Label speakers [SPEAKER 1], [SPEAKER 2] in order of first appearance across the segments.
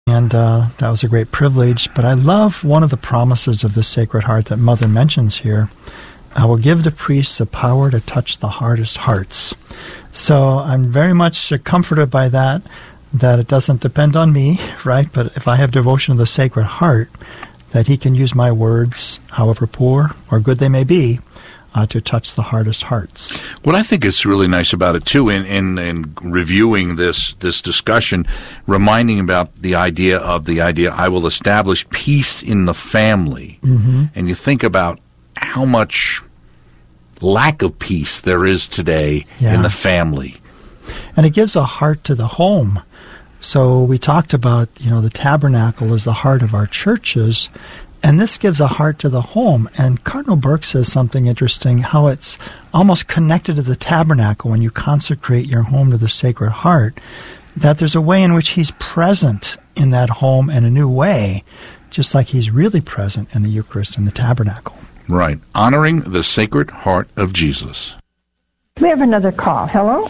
[SPEAKER 1] And that was a great privilege. But I love one of the promises of the Sacred Heart that Mother mentions here. I will give to priests the power to touch the hardest hearts. So I'm very much comforted by that it doesn't depend on me, right? But if I have devotion to the Sacred Heart, that he can use my words, however poor or good they may be, to touch the hardest hearts.
[SPEAKER 2] What I think is really nice about it, too, in reviewing this discussion, reminding about the idea, I will establish peace in the family. Mm-hmm. And you think about how much lack of peace there is today in the family.
[SPEAKER 1] And it gives a heart to the home. So we talked about, the tabernacle is the heart of our churches, and this gives a heart to the home. And Cardinal Burke says something interesting, how it's almost connected to the tabernacle when you consecrate your home to the Sacred Heart, that there's a way in which he's present in that home in a new way, just like he's really present in the Eucharist and the tabernacle.
[SPEAKER 2] Right. Honoring the Sacred Heart of Jesus.
[SPEAKER 3] We have another call. Hello?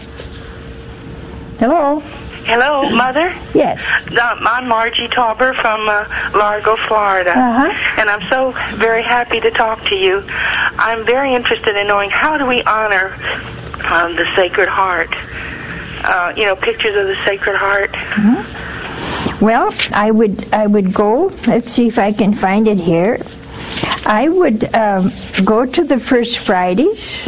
[SPEAKER 3] Hello?
[SPEAKER 4] Hello, Mother?
[SPEAKER 3] Yes.
[SPEAKER 4] I'm Margie Tauber from Largo, Florida. And I'm so very happy to talk to you. I'm very interested in knowing, how do we honor the Sacred Heart? Pictures of the Sacred Heart.
[SPEAKER 3] Mm-hmm. Well, I would go, let's see if I can find it here. I would go to the First Fridays.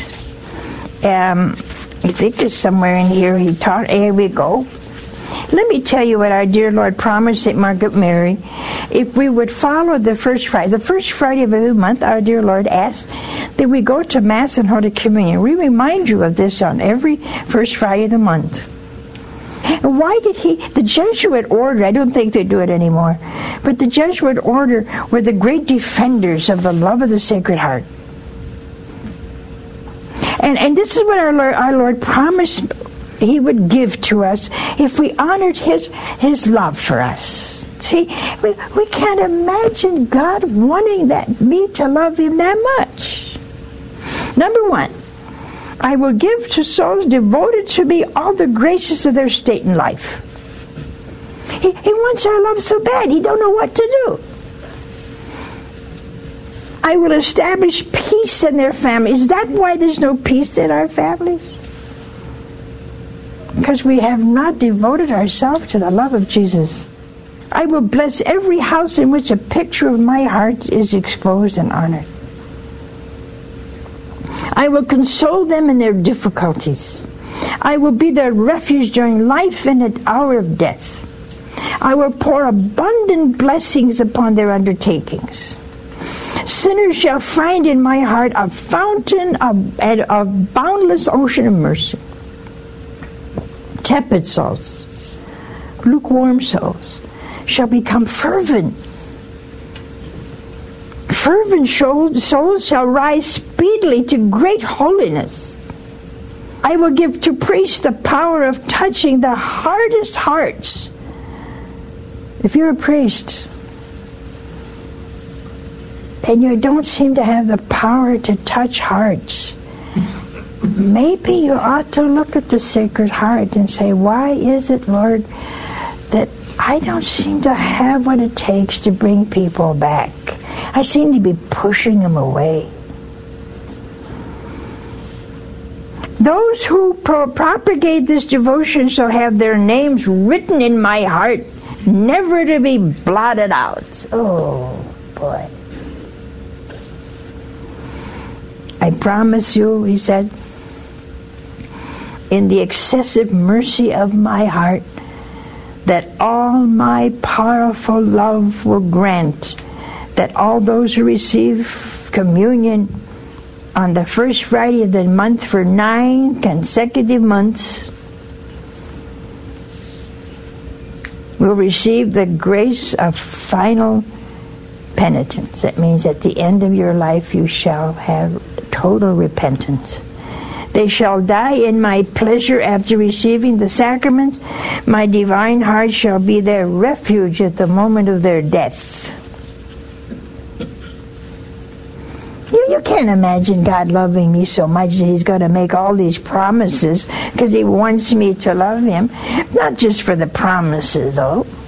[SPEAKER 3] I think it's somewhere in here he taught. Here we go. Let me tell you what our dear Lord promised St. Margaret Mary. If we would follow the first Friday of every month, our dear Lord asked that we go to Mass and Holy Communion. We remind you of this on every first Friday of the month. And why did the Jesuit order, I don't think they do it anymore, but the Jesuit order were the great defenders of the love of the Sacred Heart. And this is what our Lord promised he would give to us if we honored his love for us. See, we can't imagine God wanting me to love him that much. Number one, I will give to souls devoted to me all the graces of their state in life. He wants our love so bad, he don't know what to do. I will establish peace in their families. Is that why there's no peace in our families? Because we have not devoted ourselves to the love of Jesus. I will bless every house in which a picture of my heart is exposed and honored. I will console them in their difficulties. I will be their refuge during life and at hour of death. I will pour abundant blessings upon their undertakings. Sinners shall find in my heart a fountain of boundless ocean of mercy. Tepid souls, lukewarm souls, shall become fervent. Fervent souls shall rise speedily to great holiness. I will give to priests the power of touching the hardest hearts. If you're a priest and you don't seem to have the power to touch hearts, maybe you ought to look at the Sacred Heart and say, why is it, Lord, that I don't seem to have what it takes to bring people back? I seem to be pushing them away. Those who propagate this devotion shall have their names written in my heart, never to be blotted out. Oh, boy. I promise you, he said, in the excessive mercy of my heart, that all my powerful love will grant that all those who receive communion on the first Friday of the month for 9 consecutive months will receive the grace of final penitence. That means at the end of your life you shall have total repentance. They shall die in my pleasure after receiving the sacraments. My divine heart shall be their refuge at the moment of their death. You can't imagine God loving me so much that he's going to make all these promises because he wants me to love him. Not just for the promises, though.